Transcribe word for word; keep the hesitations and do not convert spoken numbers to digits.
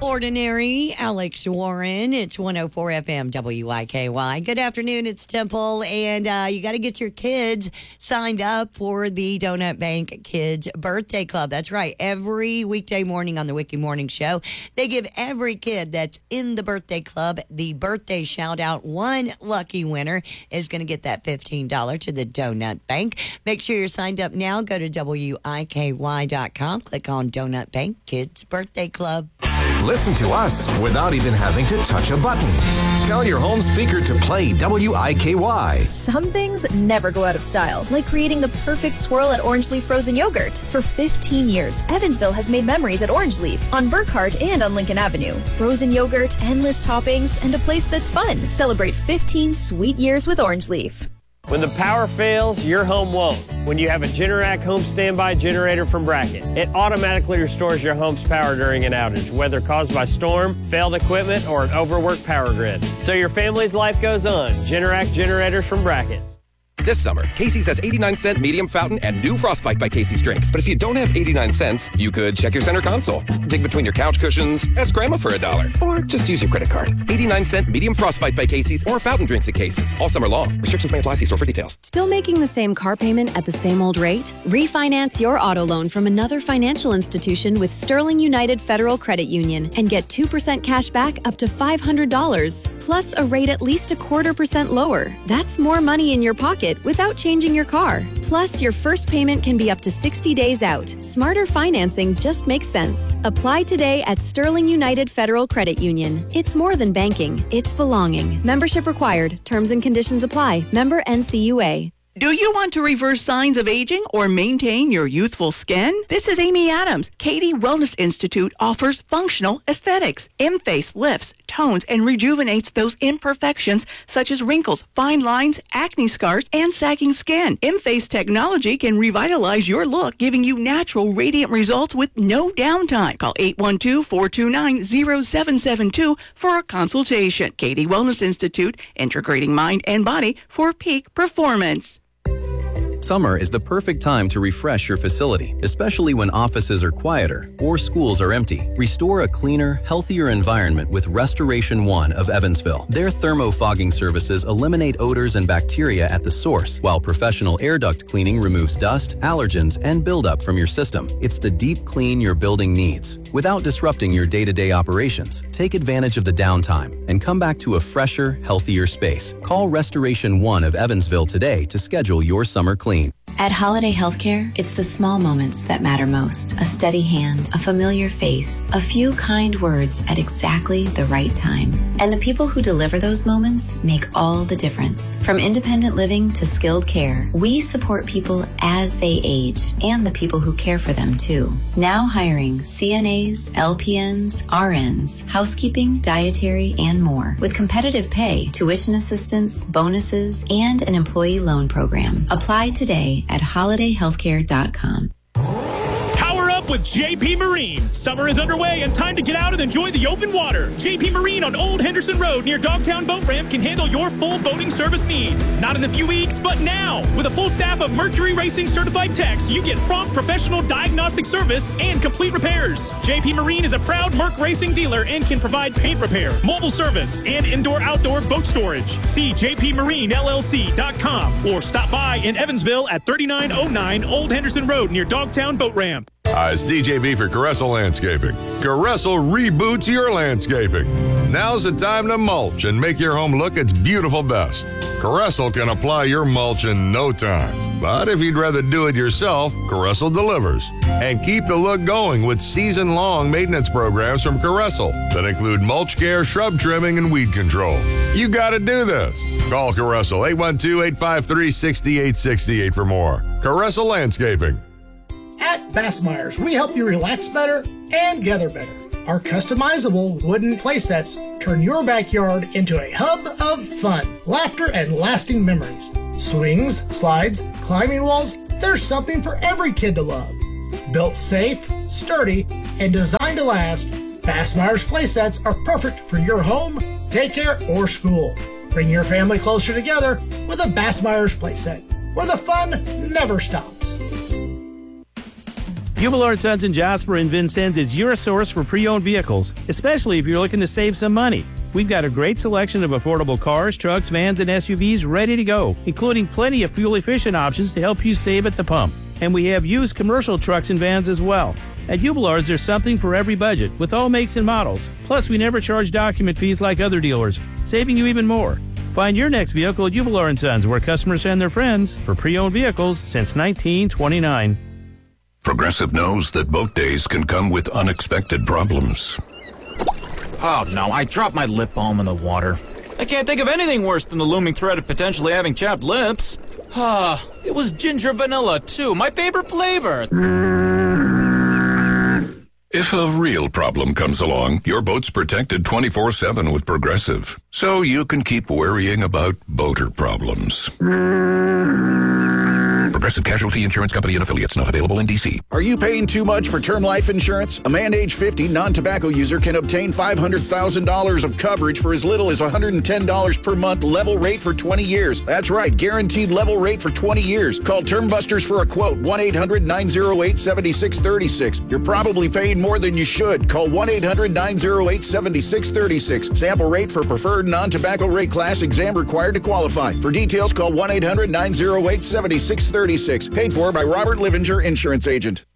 Ordinary, Alex Warren. It's one oh four F M W I K Y. Good afternoon. It's Temple, and uh, you got to get your kids signed up for the Donut Bank Kids Birthday Club. That's right. Every weekday morning on the Wiki Morning Show, they give every kid that's in the birthday club the birthday shout out. One lucky winner is going to get that fifteen dollars to the Donut Bank. Make sure you're signed up now. Go to W I K Y dot com. Click on Donut Bank Kids Birthday Club. Listen to us without even having to touch a button. Tell your home speaker to play W I K Y. Some things never go out of style, like creating the perfect swirl at Orange Leaf Frozen Yogurt. For fifteen years, Evansville has made memories at Orange Leaf, on Burkhart and on Lincoln Avenue. Frozen yogurt, endless toppings, and a place that's fun. Celebrate fifteen sweet years with Orange Leaf. When the power fails, your home won't. When you have a Generac home standby generator from Bracket, it automatically restores your home's power during an outage, whether caused by storm, failed equipment, or an overworked power grid. So your family's life goes on. Generac generators from Bracket. This summer, Casey's has eighty-nine cent medium fountain and new Frostbite by Casey's drinks. But if you don't have eighty-nine cents, you could check your center console, dig between your couch cushions, ask Grandma for a dollar, or just use your credit card. eighty-nine cent medium Frostbite by Casey's or fountain drinks at Casey's. All summer long. Restrictions may apply. See store for details. Still making the same car payment at the same old rate? Refinance your auto loan from another financial institution with Sterling United Federal Credit Union and get two percent cash back up to five hundred dollars, plus a rate at least a quarter percent lower. That's more money in your pocket without changing your car. Plus, your first payment can be up to sixty days out. Smarter financing just makes sense. Apply today at Sterling United Federal Credit Union. It's more than banking, it's belonging. Membership required. Terms and conditions apply. Member N C U A. Do you want to reverse signs of aging or maintain your youthful skin? This is Amy Adams. Katie Wellness Institute offers functional aesthetics. M-Face lifts, tones, and rejuvenates those imperfections such as wrinkles, fine lines, acne scars, and sagging skin. M-Face technology can revitalize your look, giving you natural, radiant results with no downtime. Call eight one two, four two nine, zero seven seven two for a consultation. Katie Wellness Institute, integrating mind and body for peak performance. Summer is the perfect time to refresh your facility, especially when offices are quieter or schools are empty. Restore a cleaner, healthier environment with Restoration One of Evansville. Their thermofogging services eliminate odors and bacteria at the source, while professional air duct cleaning removes dust, allergens, and buildup from your system. It's the deep clean your building needs, without disrupting your day-to-day operations. Take advantage of the downtime and come back to a fresher, healthier space. Call Restoration One of Evansville today to schedule your summer clean. At Holiday Healthcare, it's the small moments that matter most. A steady hand, a familiar face, a few kind words at exactly the right time. And the people who deliver those moments make all the difference. From independent living to skilled care, we support people as they age and the people who care for them too. Now hiring C N As, L P Ns, R Ns, housekeeping, dietary, and more with competitive pay, tuition assistance, bonuses, and an employee loan program. Apply today at holiday healthcare dot com. Power up with J P Marine. Summer is underway and time to get out and enjoy the open water. J P Marine on Old Henderson Road near Dogtown Boat Ramp can handle your full boating service needs. Not in a few weeks, but now. With a full staff of Mercury Racing certified techs, you get prompt professional diagnostic service and complete repairs. J P Marine is a proud Merc Racing dealer and can provide paint repair, mobile service, and indoor-outdoor boat storage. See j p marine l l c dot com or stop by in Evansville at thirty-nine oh nine Old Henderson Road near Dogtown Boat Ramp. Hi, it's D J B for Caressel Landscaping. Caressel reboots your landscaping. Now's the time to mulch and make your home look its beautiful best. Caressel can apply your mulch in no time. But if you'd rather do it yourself, Caressel delivers. And keep the look going with season-long maintenance programs from Caressel that include mulch care, shrub trimming, and weed control. You gotta do this. Call Caressel eight one two, eight five three, six eight six eight for more. Caressel Landscaping. At Bassmeyer's, we help you relax better and gather better. Our customizable wooden playsets turn your backyard into a hub of fun, laughter, and lasting memories. Swings, slides, climbing walls, there's something for every kid to love. Built safe, sturdy, and designed to last, Bassmeyer's playsets are perfect for your home, daycare, or school. Bring your family closer together with a Bassmeyer's playset, where the fun never stops. Jubal and Sons in Jasper and Vincennes is your source for pre-owned vehicles, especially if you're looking to save some money. We've got a great selection of affordable cars, trucks, vans, and S U Vs ready to go, including plenty of fuel-efficient options to help you save at the pump. And we have used commercial trucks and vans as well. At Jubilards, there's something for every budget, with all makes and models. Plus, we never charge document fees like other dealers, saving you even more. Find your next vehicle at Jubilar and Sons, where customers send their friends for pre-owned vehicles since nineteen twenty-nine. Progressive knows that boat days can come with unexpected problems. Oh no, I dropped my lip balm in the water. I can't think of anything worse than the looming threat of potentially having chapped lips. Ah, it was ginger vanilla too, my favorite flavor. If a real problem comes along, your boat's protected twenty-four seven with Progressive, so you can keep worrying about boater problems. Progressive Casualty Insurance Company and Affiliates, not available in D C. Are you paying too much for term life insurance? A man age fifty, non-tobacco user can obtain five hundred thousand dollars of coverage for as little as one hundred ten dollars per month, level rate for twenty years. That's right, guaranteed level rate for twenty years. Call Term Busters for a quote, one eight hundred nine oh eight seven six three six. You're probably paying more than you should. Call one eight hundred nine oh eight seven six three six. Sample rate for preferred non-tobacco rate class, exam required to qualify. For details, call one eight hundred nine oh eight seven six three six. Paid for by Robert Livinger, Insurance Agent.